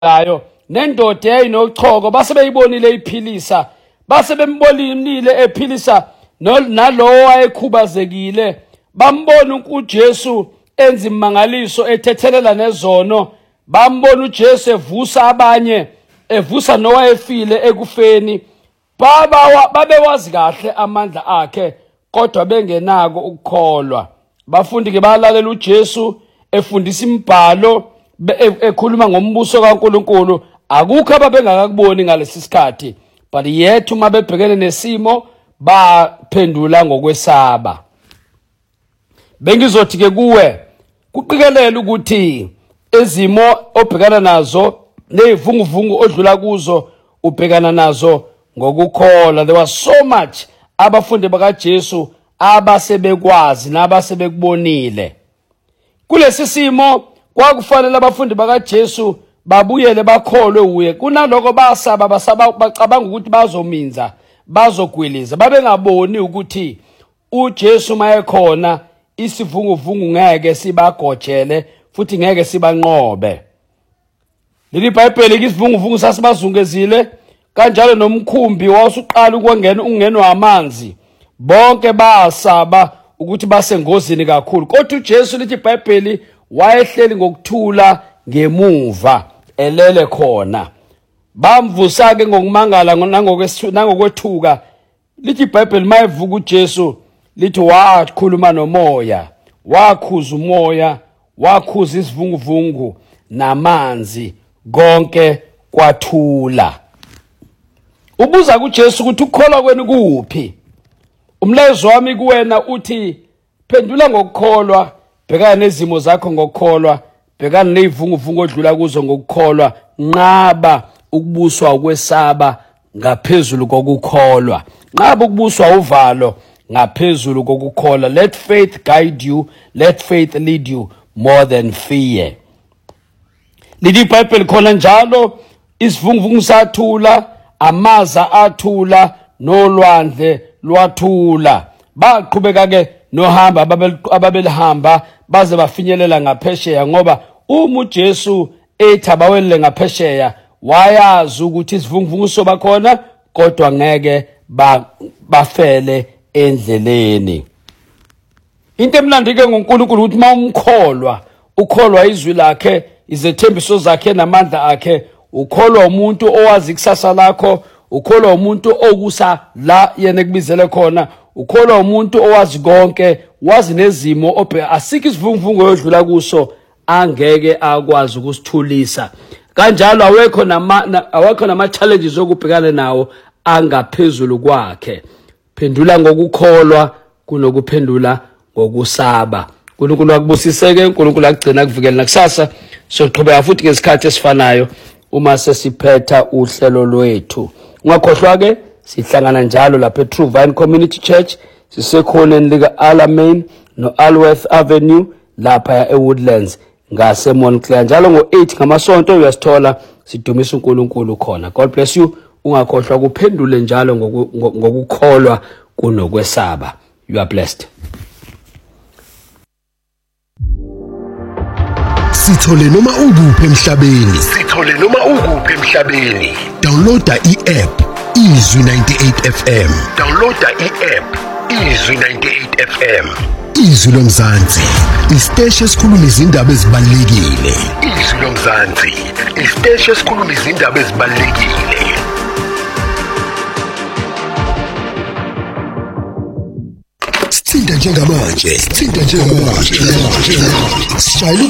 layo nendoda eyinochoko base beyibonile iphilisa base bembonile ephilisa nalowo ayekhubazekile bambona uJesu enza imangaliso ethethelela nezono bambona uJesu evusa abanye evusa nowayefile ekufeni babewazi kahle amandla akhe kodwa bengenako ukukholwa bafundi ke balalela uJesu efundisa imibhalo ekhuluma ngombuso kaNkuluNkulu akukho ababengakuboni ngalesi sikhathi but yet uma bebhekene nesimo baphendula ngokwesaba bengizothi ke kuwe kuqikelela ukuthi ezimo obhekana nazo nezivunguvungu odlula kuzo ubhekana nazo ngokukholwa. There was so much abafundi bakaJesu abasebekwazi nabasebekubonile kulesi simo kwakufanele abafundi bakaJesu babuyele bakholwe uye kunaloko basaba bacabanga ukuthi bazominza bazogwiliza babengaboni ukuthi uJesu mayekhona isivunguvungu ngeke sibagojele futhi ngeke sibanqobe. Leli Bhayibheli isivunguvungu sasibazungezile kanjalo nomkhumbi wasuqala ungenwa amanzi bonke basaba ukuthi basengozini kakhulu kodwa uJesu lithi iBhayibheli wayehleli ngokuthula ngemuva elele khona bamvusa ke ngokumangala nangokwethuka lithi iBhayibheli mayevuka uJesu lithi wakhuluma nomoya wakhuza umoya wakhuza isivunguvungu namanzi konke kwathula. Ubuza kuJesu ukuthi ukukholwa kwenu kuphi umlayezo wami kuwena uthi phendula ngokukholwa bhekana nezimo zakho ngokukholwa bhekana nezivunguvungu odlula kuzo ngokukholwa nqaba ukubuswa ukwesaba ngaphezulu kokukholwa nqaba ukubuswa uvalo ngaphezulu kokukholwa. Let faith guide you, let faith lead you more than fear. Lithi iBhayibheli khona njalo isivunguvungu sathula amaza athula nolwandle lwathula baqhubeka ke nohamba ababelihamba baze bafinyelela ngaphesheya ngoba uma uJesu ethi abawele ngaphesheya wayazi ukuthi isivunguvungu soba khona kodwa ngeke bafele endleleni. Into emnandi ke ngoNkulunkulu ukuthi mawumkholwa ukholwa izwi lakhe izethembiso zakhe namandla akhe ukholwa umuntu owazi ikusasa lakho ukholwa umuntu okusa la yena ekubizele khona ukholwa umuntu owazi konke wazi nezimo asikho isivunguvungu oyodlula kuso angeke akwazi ukusithulisa kanjalo awekho nama challenges okubhekana nawo angaphezulu kwakhe. Phendula ngokukholwa kunokuphendula ngokusaba. uNkulunkulu akubusiseke uNkulunkulu akugcina kuvikela nakusasa soqhubeka futhi ngesikhathi esifanayo uma sesiphetha uhlelo lwethu. Ungakhohlwa ke sihlangana njalo lapha eTrue Vine Community Church sisekhoneni lika Alamein no Alworth Avenue lapha eWoodlands ngase Montclair njalo ngo8 ngamasonto uyasithola sidumisa uNkulunkulu khona. God bless you. Ungakhohlwa kuphendule njalo ngokukholwa kunokwesaba. You are blessed. Sithole noma ukuphi emhlabeni. Downloada i-app Izwi 98 FM. Izwi lomzansi isiteshi esikhuluma izindaba ezibalulekile. Sithinta njengamanje. Sishayela